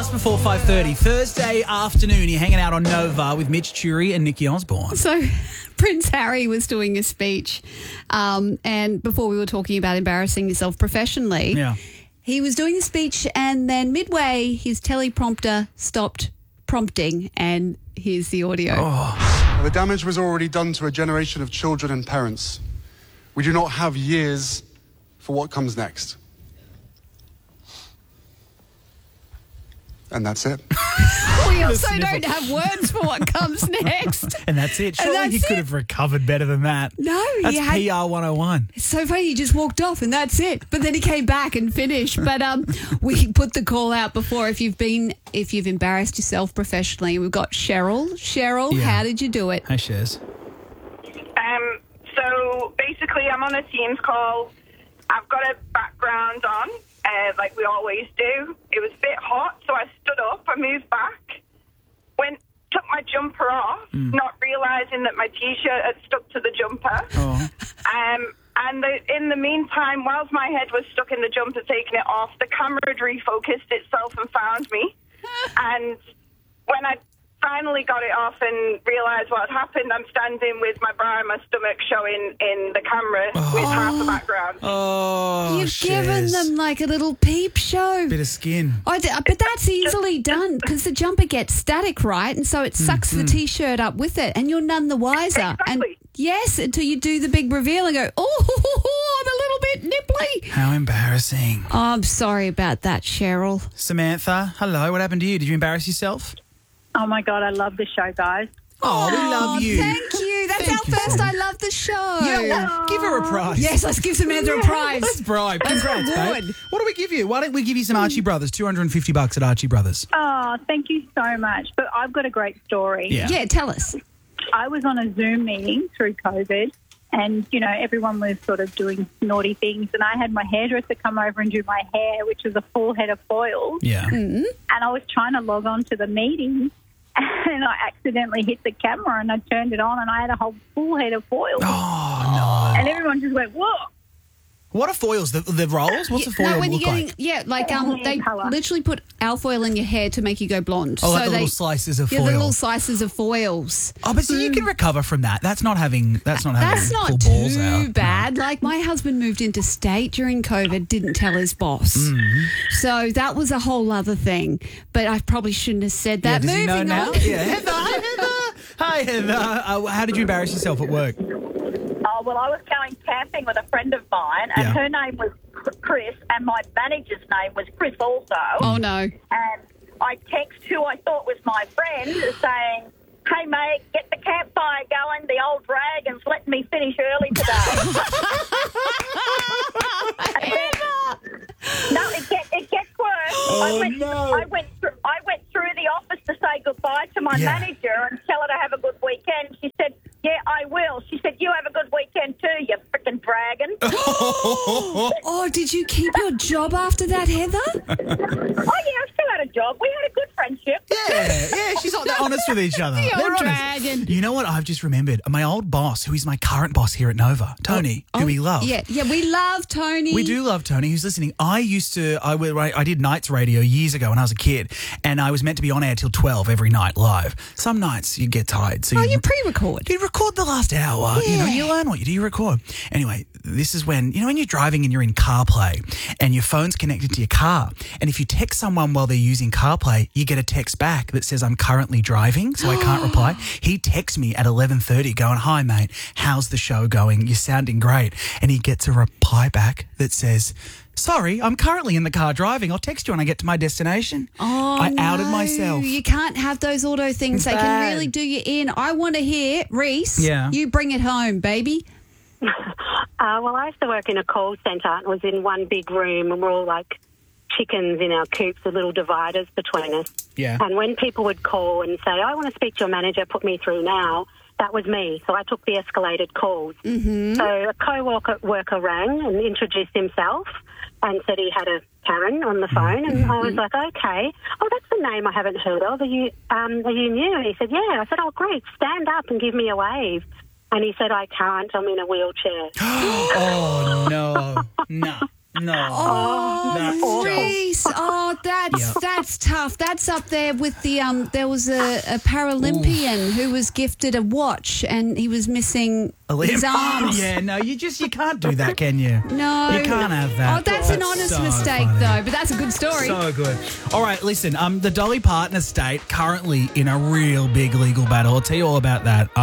just before 5:30. Thursday afternoon, you're hanging out on Nova with Mitch Churi and Nikki Osborne. So Prince Harry was doing a speech, and before we were talking about embarrassing yourself professionally, he was doing a speech and then midway his teleprompter stopped prompting, and here's the audio. The damage was already done to a generation of children and parents. We do not have years for what comes next. And that's it. We also don't have words for what comes next. And that's it. Surely he could have recovered better than that. No, that's he had... PR 101. It's so funny, he just walked off and that's it. But then he came back and finished. But we put the call out before if you've embarrassed yourself professionally. We've got Cheryl. Cheryl, how did you do it? Hi, Shez. So basically I'm on a Teams call. I've got a background on, like we always do. It was a bit hot, so I stood up, I moved back, took my jumper off, not realising that my T-shirt had stuck to the jumper. In the meantime, whilst my head was stuck in the jumper, taking it off, the camera had refocused itself and found me. And when I finally got it off and realised what had happened, I'm standing with my bra and my stomach showing in the camera with half the background. You've given them like a little peep show. Bit of skin. But that's easily done because the jumper gets static, right? And so it sucks the T-shirt up with it and you're none the wiser. Exactly. And yes, until you do the big reveal and go, I'm a little bit nipply. How embarrassing. Oh, I'm sorry about that, Cheryl. Samantha, hello. What happened to you? Did you embarrass yourself? Oh, my God, I love the show, guys. Oh, we love you. Thank you. That's our first I love the show. Yeah, give her a prize. Yes, let's give Samantha a prize. Let's bribe. Congrats, babe. What do we give you? Why don't we give you some Archie Brothers? $250 at Archie Brothers. Oh, thank you so much. But I've got a great story. Yeah, tell us. I was on a Zoom meeting through COVID and, you know, everyone was sort of doing naughty things and I had my hairdresser come over and do my hair, which was a full head of foils. Yeah. And I was trying to log on to the meeting and I accidentally hit the camera and I turned it on and I had a whole full head of foils. Oh, no. And everyone just went, whoa. What are foils? The rolls? What's a foil No, when look you're getting, like? Yeah, like they colour. literally put alfoil in your hair to make you go blonde. Oh, like so the little slices of Yeah, foil. the little slices of foils. Oh, but so you can recover from that. That's not having That's full not balls too out. bad. Like my husband moved interstate during COVID, didn't tell his boss. So that was a whole other thing. But I probably shouldn't have said that. Does he know Moving now? on. Yeah, Heather. Hi, Heather. How did you embarrass yourself at work? Oh, well, I was going camping with a friend of mine, and her name was Chris, and my manager's name was Chris also. Oh, no. And I text who I thought was my friend saying, hey, mate, get the campfire going. The old dragon's letting me finish early today. No, it gets worse. Oh, I went through the office to say goodbye to my manager and tell her to have a good weekend. She said, yeah, I will. She said, you have a good weekend too, you frickin' dragon. Oh, did you keep your job after that, Heather? Oh, yeah, I still had a job. We had a good friendship. Yeah, she's honest with each other. The They're old honest. dragon. You know what I've just remembered? My old boss, who is my current boss here at Nova, Tony, who we love. Yeah, we love Tony. We do love Tony, who's listening. I did nights radio years ago when I was a kid, and I was meant to be on air till 12 every night live. Some nights you get tired. So you pre-record. You record the last hour. Yeah. You know, you learn what you do, you record. Anyway, this is when you're driving and you're in CarPlay and your phone's connected to your car. And if you text someone while they're using CarPlay, you get a text back that says, I'm currently driving, so I can't reply. He texts me at 11:30 going, hi, mate, how's the show going? You're sounding great. And he gets a reply back that says, sorry, I'm currently in the car driving. I'll text you when I get to my destination. Oh, I outed myself. You can't have those auto things. It's They bad. can really do you in. I want to hear, Reese, you bring it home, baby. Well, I used to work in a call centre and was in one big room and we're all like chickens in our coops with little dividers between us. Yeah. And when people would call and say, I want to speak to your manager, put me through now, that was me. So I took the escalated calls. Mm-hmm. So a co-worker rang and introduced himself and said he had a Karen on the phone. And I was like, okay. Oh, that's a name I haven't heard of. Are you new? And he said, yeah. I said, oh, great. Stand up and give me a wave. And he said, I can't. I'm in a wheelchair. Oh, no. No. Oh, Reese. Oh, that's tough. That's up there with the there was a Paralympian who was gifted a watch and he was missing his arms. Yeah, no, you can't do that, can you? No. You can't have that. Oh, that's an honest mistake, though, but that's a good story. So good. All right, listen, the Dolly Parton estate currently in a real big legal battle. I'll tell you all about that.